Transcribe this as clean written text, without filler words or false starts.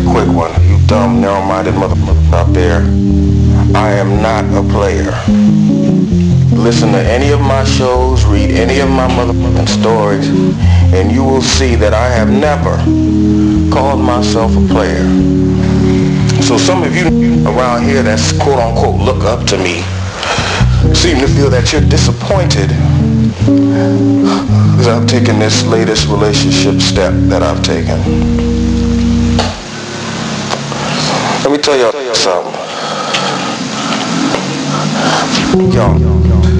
quick one. You dumb, narrow-minded motherfucker out there. I am not a player. Listen to any of my shows, read any of my motherfucking stories, and you will see that I have never called myself a player. So some of you around here that's quote-unquote look up to me seem to feel that you're disappointed because I've taken this latest relationship step that I've taken. Let me tell y'all something. Yo,